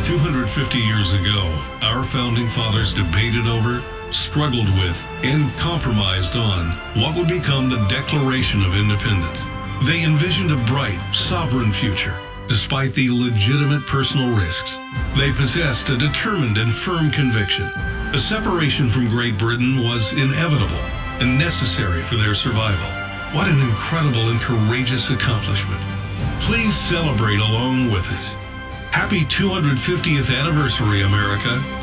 250 years ago, our founding fathers debated over, struggled with, and compromised on what would become the Declaration of Independence. They envisioned a bright, sovereign future. Despite the legitimate personal risks, they possessed a determined and firm conviction. A separation from Great Britain was inevitable and necessary for their survival. What an incredible and courageous accomplishment. Please celebrate along with us. Happy 250th anniversary, America.